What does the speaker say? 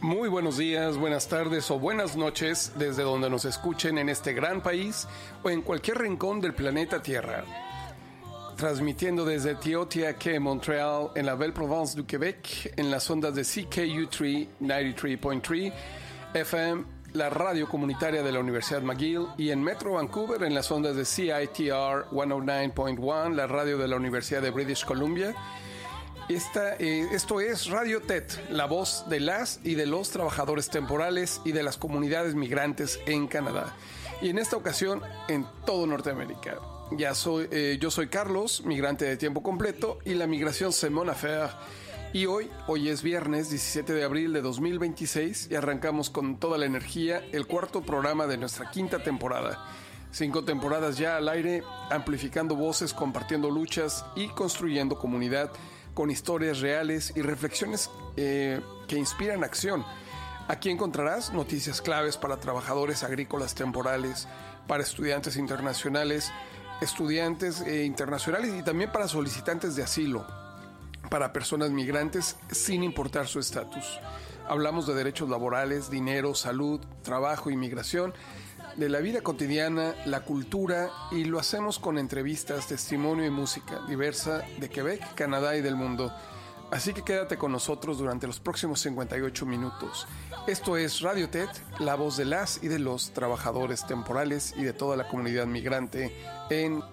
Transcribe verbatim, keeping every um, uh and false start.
Muy buenos días, buenas tardes o buenas noches desde donde nos escuchen en este gran país o en cualquier rincón del planeta Tierra. Transmitiendo desde Tiohtià:ke, Montreal, en la Belle Province du Québec, en las ondas de C K U tres noventa y tres punto tres F M, la radio comunitaria de la Universidad McGill, y en Metro Vancouver, en las ondas de C I T R ciento nueve punto uno, la radio de la Universidad de British Columbia. Esta, eh, esto es Radio T E T, la voz de las y de los trabajadores temporales y de las comunidades migrantes en Canadá. Y en esta ocasión, en todo Norteamérica. Ya soy, eh, yo soy Carlos, migrante de tiempo completo, y la migración c'est mon affaire. Y hoy, hoy es viernes diecisiete de abril de dos mil veintiséis y arrancamos con toda la energía el cuarto programa de nuestra quinta temporada. Cinco temporadas ya al aire, amplificando voces, compartiendo luchas y construyendo comunidad con historias reales y reflexiones eh, que inspiran acción. Aquí encontrarás noticias claves para trabajadores agrícolas temporales, para estudiantes internacionales, estudiantes eh, internacionales y también para solicitantes de asilo, para personas migrantes sin importar su estatus. Hablamos de derechos laborales, dinero, salud, trabajo, inmigración, de la vida cotidiana, la cultura, y lo hacemos con entrevistas, testimonio y música diversa de Quebec, Canadá y del mundo. Así que quédate con nosotros durante los próximos cincuenta y ocho minutos. Esto es Radio T E T, la voz de las y de los trabajadores temporales y de toda la comunidad migrante en